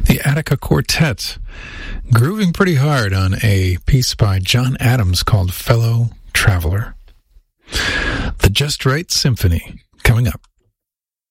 The Attica Quartet, grooving pretty hard on a piece by John Adams called Fellow Traveler. The Just Right Symphony, coming up.